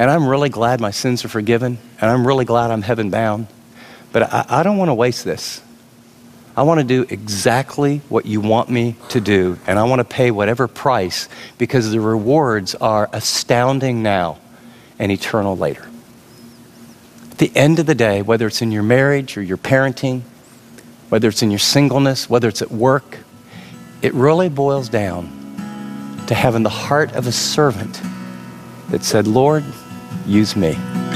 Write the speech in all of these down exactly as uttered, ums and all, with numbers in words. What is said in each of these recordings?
and I'm really glad my sins are forgiven, and I'm really glad I'm heaven bound. But I, I don't want to waste this. I want to do exactly what you want me to do, and I want to pay whatever price, because the rewards are astounding now and eternal later. At the end of the day, whether it's in your marriage or your parenting, whether it's in your singleness, whether it's at work, it really boils down to having the heart of a servant that said, Lord, use me.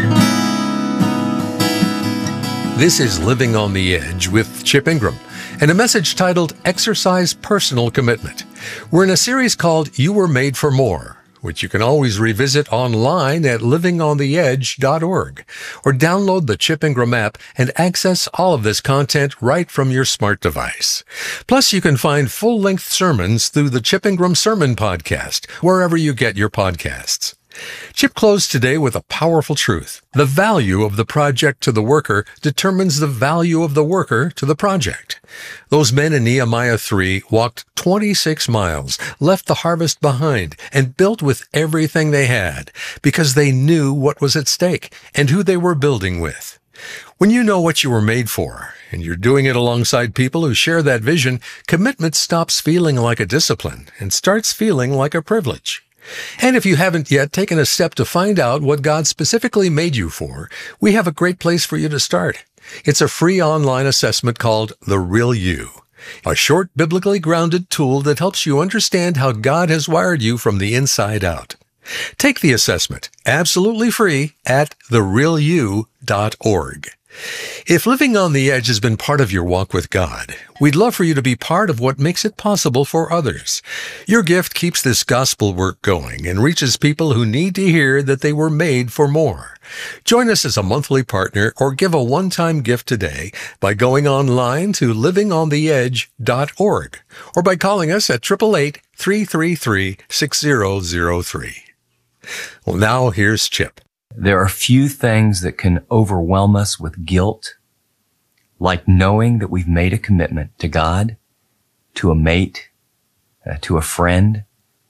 This is Living on the Edge with Chip Ingram, and a message titled Exercise Personal Commitment. We're in a series called You Were Made for More, which you can always revisit online at living on the edge dot org, or download the Chip Ingram app and access all of this content right from your smart device. Plus, you can find full-length sermons through the Chip Ingram Sermon Podcast, wherever you get your podcasts. Chip closed today with a powerful truth. The value of the project to the worker determines the value of the worker to the project. Those men in Nehemiah three walked twenty-six miles, left the harvest behind, and built with everything they had, because they knew what was at stake and who they were building with. When you know what you were made for, and you're doing it alongside people who share that vision, commitment stops feeling like a discipline and starts feeling like a privilege. And if you haven't yet taken a step to find out what God specifically made you for, we have a great place for you to start. It's a free online assessment called The Real You, a short, biblically grounded tool that helps you understand how God has wired you from the inside out. Take the assessment, absolutely free, at the real you dot org. If Living on the Edge has been part of your walk with God, we'd love for you to be part of what makes it possible for others. Your gift keeps this gospel work going and reaches people who need to hear that they were made for more. Join us as a monthly partner or give a one-time gift today by going online to living on the edge dot org or by calling us at eight eight eight, three three three, six zero zero three. Well, now here's Chip. There are few things that can overwhelm us with guilt like knowing that we've made a commitment to God, to a mate, uh, to a friend,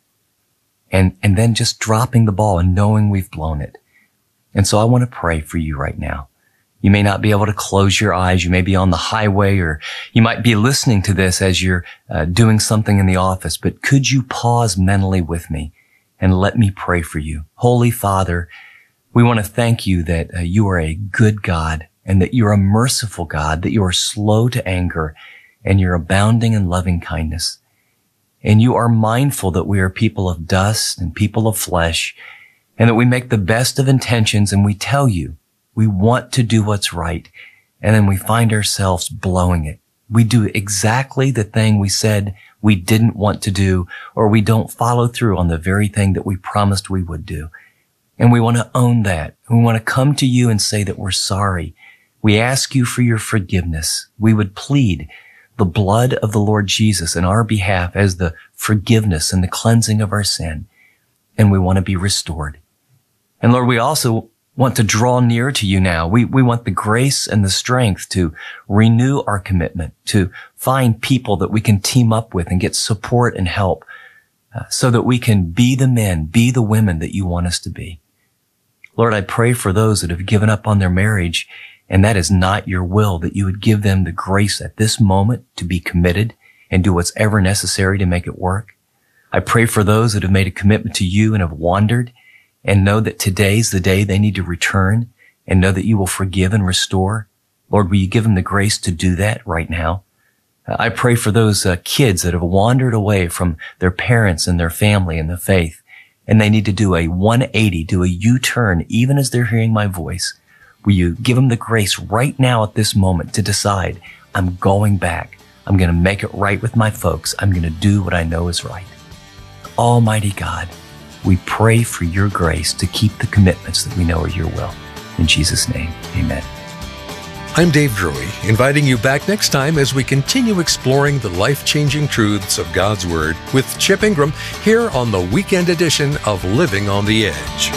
and, and then just dropping the ball and knowing we've blown it. And so I want to pray for you right now. You may not be able to close your eyes. You may be on the highway, or you might be listening to this as you're uh, doing something in the office, but could you pause mentally with me and let me pray for you? Holy Father, we want to thank you that uh, you are a good God, and that you're a merciful God, that you are slow to anger, and you're abounding in loving kindness. And you are mindful that we are people of dust and people of flesh, and that we make the best of intentions, and we tell you we want to do what's right, and then we find ourselves blowing it. We do exactly the thing we said we didn't want to do, or we don't follow through on the very thing that we promised we would do. And we want to own that. We want to come to you and say that we're sorry. We ask you for your forgiveness. We would plead the blood of the Lord Jesus in our behalf as the forgiveness and the cleansing of our sin. And we want to be restored. And Lord, we also want to draw near to you now. We, we want the grace and the strength to renew our commitment, to find people that we can team up with and get support and help, uh, so that we can be the men, be the women that you want us to be. Lord, I pray for those that have given up on their marriage, and that is not your will, that you would give them the grace at this moment to be committed and do what's ever necessary to make it work. I pray for those that have made a commitment to you and have wandered and know that today's the day they need to return and know that you will forgive and restore. Lord, will you give them the grace to do that right now? I pray for those uh, kids that have wandered away from their parents and their family and the faith, and they need to do a one eighty, do a U-turn, even as they're hearing my voice. Will you give them the grace right now at this moment to decide, I'm going back. I'm going to make it right with my folks. I'm going to do what I know is right. Almighty God, we pray for your grace to keep the commitments that we know are your will. In Jesus' name, amen. I'm Dave Drury, inviting you back next time as we continue exploring the life-changing truths of God's Word with Chip Ingram here on the weekend edition of Living on the Edge.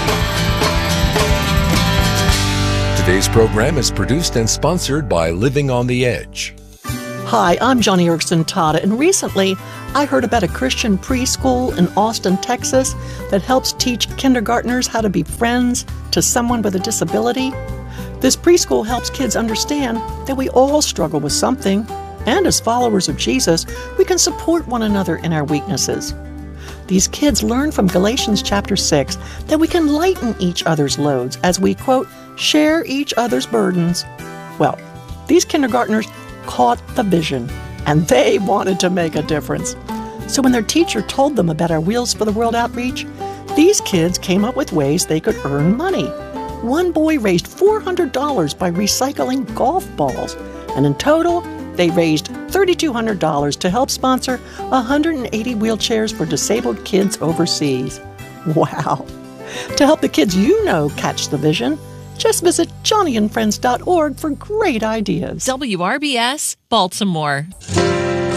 Today's program is produced and sponsored by Living on the Edge. Hi, I'm Joni Eareckson Tada, and recently I heard about a Christian preschool in Austin, Texas that helps teach kindergartners how to be friends to someone with a disability. This preschool helps kids understand that we all struggle with something, and as followers of Jesus, we can support one another in our weaknesses. These kids learn from Galatians chapter six that we can lighten each other's loads as we, quote, share each other's burdens. Well, these kindergartners caught the vision, and they wanted to make a difference. So when their teacher told them about our Wheels for the World outreach, these kids came up with ways they could earn money. One boy raised four hundred dollars by recycling golf balls, and in total, they raised three thousand two hundred dollars to help sponsor one hundred eighty wheelchairs for disabled kids overseas. Wow! To help the kids you know catch the vision, just visit johnny and friends dot org for great ideas. W R B S, Baltimore.